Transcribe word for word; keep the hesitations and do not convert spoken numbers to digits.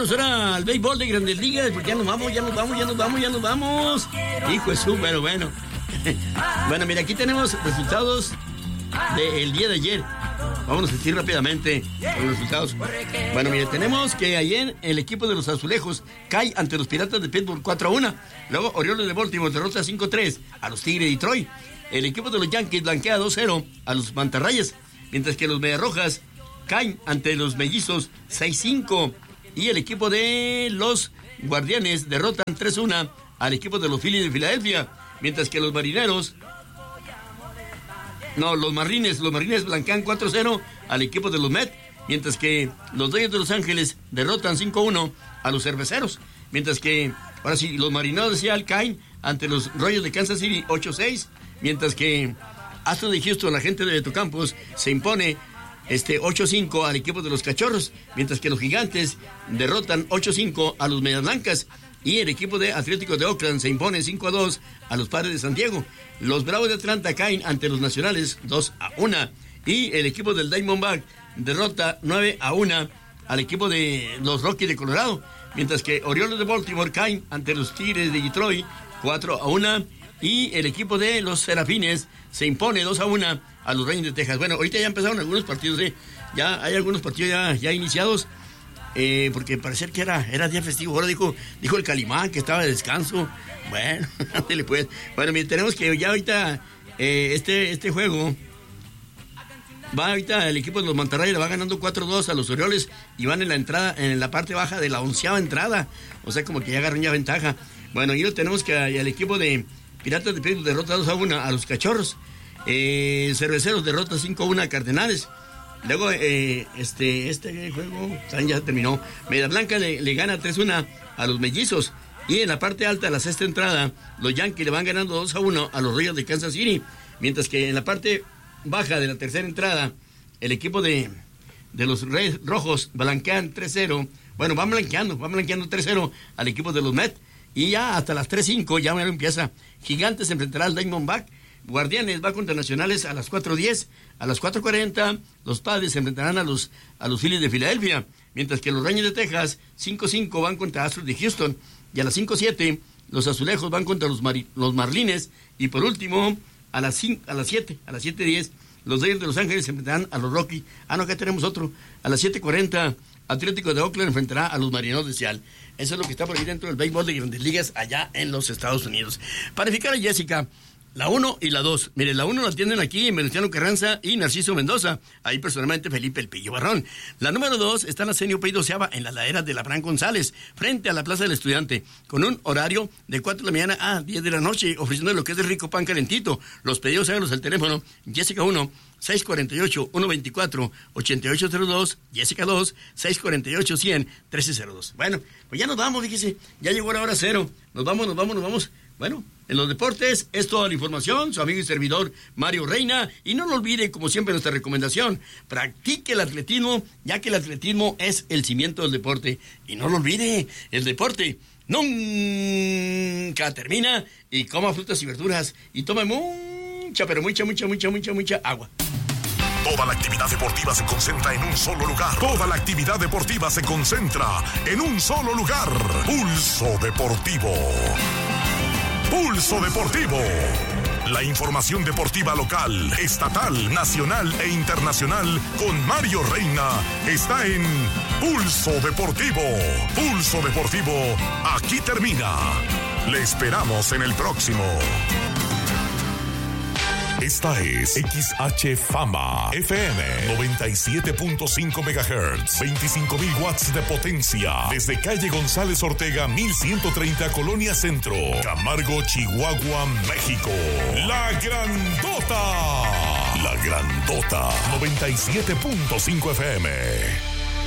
vámonos ahora al béisbol de Grandes Ligas, porque ya nos vamos, ya nos vamos, ya nos vamos, ya nos vamos. Hijo de su, pero bueno. Bueno, mira, aquí tenemos resultados del día de ayer. Vamos a decir rápidamente los resultados. Bueno, mire, tenemos que ayer el equipo de los Azulejos cae ante los Piratas de Pittsburgh cuatro a uno. Luego Orioles de Baltimore derrota cinco a tres a los Tigres de Detroit. El equipo de los Yankees blanquea dos a cero a los Mantarrayas, mientras que los Mediarrojas caen ante los Mellizos seis a cinco. Y el equipo de los Guardianes derrotan tres a uno al equipo de los Phillies de Filadelfia, mientras que los Marineros No, los Marlines, los Marlines blanquean cuatro a cero al equipo de los Mets, mientras que los Dodgers de Los Ángeles derrotan cinco a uno a los Cerveceros, mientras que, ahora sí, los Marineros de Seattle caen ante los Royals de Kansas City ocho a seis, mientras que Astros de Houston, la gente de Beto Campos, se impone este ocho a cinco al equipo de los Cachorros, mientras que los Gigantes derrotan ocho a cinco a los Medias Blancas. Y el equipo de Atlético de Oakland se impone cinco a dos a los Padres de San Diego. Los Bravos de Atlanta caen ante los Nacionales dos a uno. Y el equipo del Diamondback derrota nueve a uno al equipo de los Rockies de Colorado. Mientras que Orioles de Baltimore caen ante los Tigres de Detroit cuatro a uno. Y el equipo de los Serafines se impone dos a uno a los Rangers de Texas. Bueno, ahorita ya empezaron algunos partidos, ¿eh? Ya hay algunos partidos ya, ya iniciados. Eh, porque parecer que era, era día festivo. Ahora dijo, dijo el Calimán que estaba de descanso. Bueno, pues. Bueno, mire, tenemos que ya ahorita eh, este, este juego va ahorita el equipo de los Mantarrayas, va ganando cuatro a dos a los Orioles y van en la entrada, en la parte baja de la onceava entrada. O sea, como que ya agarran ya ventaja. Bueno, y lo tenemos que el equipo de Piratas de Pittsburgh derrota dos a uno a los Cachorros. Eh, Cerveceros derrota cinco a uno a Cardenales. Luego, eh, este, este juego ya terminó. Media Blanca le, le gana tres a uno a los Mellizos. Y en la parte alta de la sexta entrada, los Yankees le van ganando dos a uno a los Royals de Kansas City. Mientras que en la parte baja de la tercera entrada, el equipo de, de los Reyes Rojos blanquean tres a cero. Bueno, van blanqueando, van blanqueando tres a cero al equipo de los Mets. Y ya hasta las tres a cinco ya empieza. Gigantes enfrentará al Diamondback. Guardianes va contra Nacionales a las cuatro diez, a las cuatro cuarenta los Padres se enfrentarán a los, a los Phillies de Filadelfia, mientras que los Rangers de Texas cinco cinco van contra Astros de Houston, y a las cinco siete los Azulejos van contra los, Mar, los Marlines, y por último a las cinco, a las siete, a las siete diez los Dodgers de Los Ángeles se enfrentarán a los Rockies. Ah, no, acá tenemos otro. A las siete cuarenta Atlético de Oakland enfrentará a los Marineros de Seattle. Eso es lo que está por ahí dentro del béisbol de Grandes Ligas allá en los Estados Unidos. Para fijar a Jessica, la uno y la dos. Mire, la uno la tienen aquí en Venustiano Carranza y Narciso Mendoza. Ahí personalmente Felipe El Pillo Barrón. La número dos está en la Senio Pey doceava en las laderas de la Fran González, frente a la Plaza del Estudiante, con un horario de cuatro de la mañana a diez de la noche, ofreciendo lo que es el rico pan calentito. Los pedidos háganlos al teléfono Jessica uno, seis cuatro ocho, uno dos cuatro, ocho ocho cero dos, Jessica dos, seis cuatro ocho, cien, trece cero dos. Bueno, pues ya nos vamos, fíjese, ya llegó la hora cero. Nos vamos, nos vamos, nos vamos. Bueno, en los deportes es toda la información, su amigo y servidor Mario Reina, y no lo olvide, como siempre, nuestra recomendación, practique el atletismo, ya que el atletismo es el cimiento del deporte, y no lo olvide, el deporte nunca termina, y coma frutas y verduras, y tome mucha, pero mucha, mucha, mucha, mucha, mucha agua. Toda la actividad deportiva se concentra en un solo lugar. Toda la actividad deportiva se concentra en un solo lugar. Pulso Deportivo. Pulso Deportivo. La información deportiva local, estatal, nacional e internacional con Mario Reina está en Pulso Deportivo. Pulso Deportivo, aquí termina. Le esperamos en el próximo. Esta es X H Fama F M noventa y siete punto cinco megahertz, veinticinco mil watts de potencia, desde calle González Ortega mil ciento treinta, Colonia Centro, Camargo, Chihuahua, México. La Grandota. La Grandota noventa y siete punto cinco F M.